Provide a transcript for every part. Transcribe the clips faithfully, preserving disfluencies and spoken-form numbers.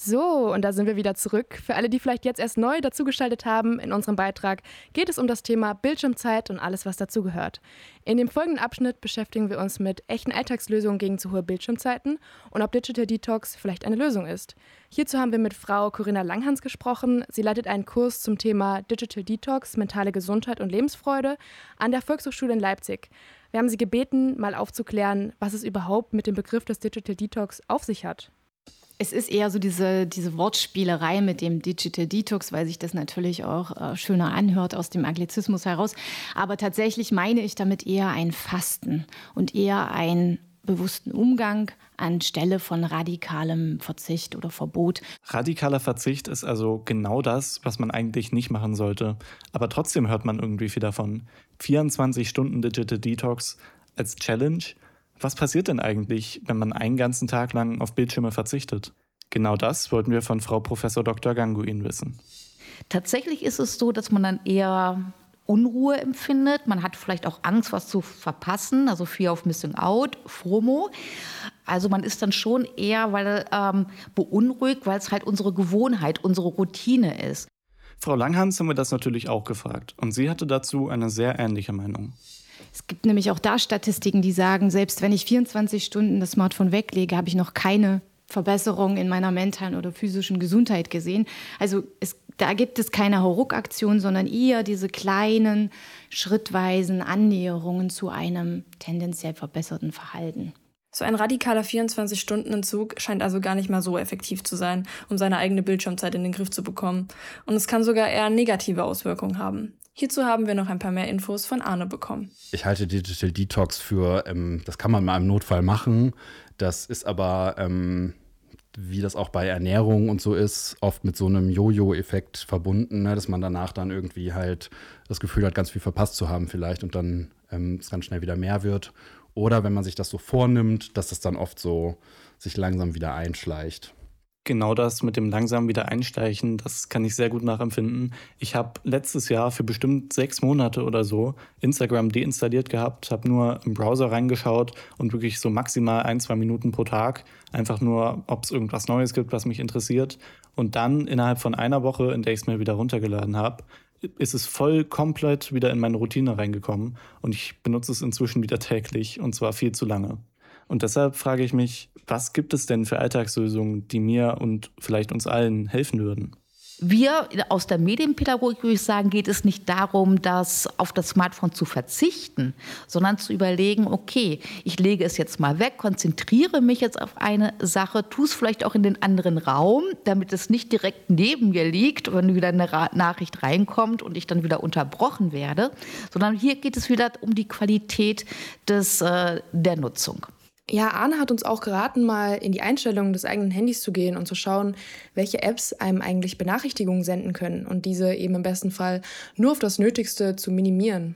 So, und da sind wir wieder zurück. Für alle, die vielleicht jetzt erst neu dazugeschaltet haben, in unserem Beitrag geht es um das Thema Bildschirmzeit und alles, was dazugehört. In dem folgenden Abschnitt beschäftigen wir uns mit echten Alltagslösungen gegen zu hohe Bildschirmzeiten und ob Digital Detox vielleicht eine Lösung ist. Hierzu haben wir mit Frau Corinna Langhans gesprochen. Sie leitet einen Kurs zum Thema Digital Detox, mentale Gesundheit und Lebensfreude an der Volkshochschule in Leipzig. Wir haben sie gebeten, mal aufzuklären, was es überhaupt mit dem Begriff des Digital Detox auf sich hat. Es ist eher so diese, diese Wortspielerei mit dem Digital Detox, weil sich das natürlich auch äh, schöner anhört aus dem Anglizismus heraus. Aber tatsächlich meine ich damit eher ein Fasten und eher einen bewussten Umgang anstelle von radikalem Verzicht oder Verbot. Radikaler Verzicht ist also genau das, was man eigentlich nicht machen sollte. Aber trotzdem hört man irgendwie viel davon. vierundzwanzig Stunden Digital Detox als Challenge. Was passiert denn eigentlich, wenn man einen ganzen Tag lang auf Bildschirme verzichtet? Genau das wollten wir von Frau Professor Doktor Ganguin wissen. Tatsächlich ist es so, dass man dann eher Unruhe empfindet. Man hat vielleicht auch Angst, was zu verpassen, also Fear of Missing Out, FOMO. Also man ist dann schon eher weil, ähm, beunruhigt, weil es halt unsere Gewohnheit, unsere Routine ist. Frau Langhans haben wir das natürlich auch gefragt und sie hatte dazu eine sehr ähnliche Meinung. Es gibt nämlich auch da Statistiken, die sagen, selbst wenn ich vierundzwanzig Stunden das Smartphone weglege, habe ich noch keine Verbesserung in meiner mentalen oder physischen Gesundheit gesehen. Also es, da gibt es keine Hauruck-Aktion, sondern eher diese kleinen, schrittweisen Annäherungen zu einem tendenziell verbesserten Verhalten. So ein radikaler vierundzwanzig-Stunden-Entzug scheint also gar nicht mal so effektiv zu sein, um seine eigene Bildschirmzeit in den Griff zu bekommen. Und es kann sogar eher negative Auswirkungen haben. Hierzu haben wir noch ein paar mehr Infos von Arne bekommen. Ich halte Digital Detox für, ähm, das kann man mal im Notfall machen. Das ist aber, ähm, wie das auch bei Ernährung und so ist, oft mit so einem Jojo-Effekt verbunden, ne, dass man danach dann irgendwie halt das Gefühl hat, ganz viel verpasst zu haben vielleicht und dann ähm, es ganz schnell wieder mehr wird. Oder wenn man sich das so vornimmt, dass das dann oft so sich langsam wieder einschleicht. Genau das mit dem langsam wieder Einschleichen, das kann ich sehr gut nachempfinden. Ich habe letztes Jahr für bestimmt sechs Monate oder so Instagram deinstalliert gehabt, habe nur im Browser reingeschaut und wirklich so maximal ein, zwei Minuten pro Tag. Einfach nur, ob es irgendwas Neues gibt, was mich interessiert. Und dann innerhalb von einer Woche, in der ich es mir wieder runtergeladen habe, ist es voll komplett wieder in meine Routine reingekommen. Und ich benutze es inzwischen wieder täglich und zwar viel zu lange. Und deshalb frage ich mich, was gibt es denn für Alltagslösungen, die mir und vielleicht uns allen helfen würden? Wir aus der Medienpädagogik, würde ich sagen, geht es nicht darum, das auf das Smartphone zu verzichten, sondern zu überlegen, okay, ich lege es jetzt mal weg, konzentriere mich jetzt auf eine Sache, tue es vielleicht auch in den anderen Raum, damit es nicht direkt neben mir liegt, wenn wieder eine Ra- Nachricht reinkommt und ich dann wieder unterbrochen werde, sondern hier geht es wieder um die Qualität des, äh, der Nutzung. Ja, Arne hat uns auch geraten, mal in die Einstellungen des eigenen Handys zu gehen und zu schauen, welche Apps einem eigentlich Benachrichtigungen senden können und diese eben im besten Fall nur auf das Nötigste zu minimieren.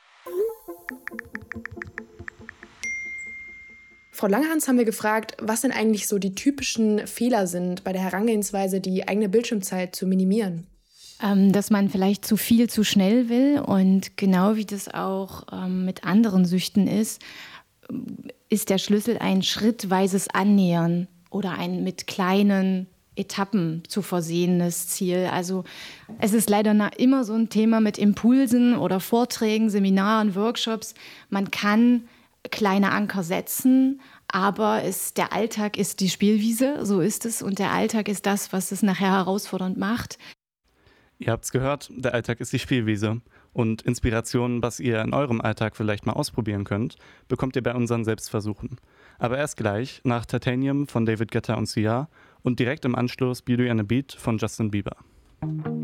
Frau Langhans haben wir gefragt, was denn eigentlich so die typischen Fehler sind bei der Herangehensweise, die eigene Bildschirmzeit zu minimieren. Ähm, dass man vielleicht zu viel zu schnell will und genau wie das auch ähm, mit anderen Süchten ist, ist der Schlüssel ein schrittweises Annähern oder ein mit kleinen Etappen zu versehenes Ziel. Also es ist leider immer so ein Thema mit Impulsen oder Vorträgen, Seminaren, Workshops. Man kann kleine Anker setzen, aber es, der Alltag ist die Spielwiese, so ist es. Und der Alltag ist das, was es nachher herausfordernd macht. Ihr habt's gehört, der Alltag ist die Spielwiese. Und Inspirationen, was ihr in eurem Alltag vielleicht mal ausprobieren könnt, bekommt ihr bei unseren Selbstversuchen. Aber erst gleich nach Titanium von David Guetta und Sia und direkt im Anschluss Beauty and the Beat von Justin Bieber.